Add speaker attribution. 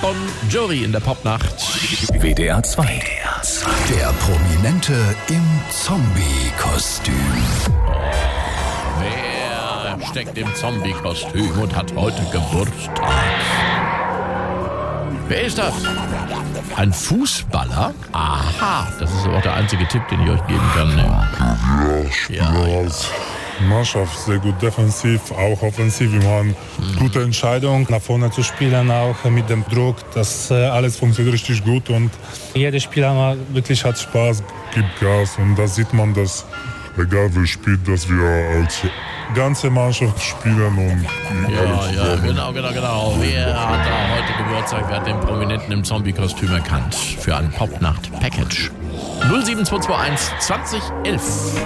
Speaker 1: Bon Jovi in der Popnacht.
Speaker 2: WDR 2. Der Prominente im Zombie-Kostüm.
Speaker 1: Wer steckt im Zombie-Kostüm und hat heute Geburtstag? Wer ist das? Ein Fußballer? Aha, das ist aber auch der einzige Tipp, den ich euch geben kann. Ne?
Speaker 3: Ja. Mannschaft sehr gut defensiv, auch offensiv. Wir haben gute Entscheidung, nach vorne zu spielen, auch mit dem Druck. Das alles funktioniert richtig gut und jeder Spieler wirklich hat Spaß, gibt Gas und da sieht man, dass egal wer spielt, dass wir als ganze Mannschaft spielen und
Speaker 1: Ja, genau. Wer hat da heute Geburtstag? Wer hat den Prominenten im Zombie-Kostüm erkannt? Für ein Popnacht-Package. 07221 2011.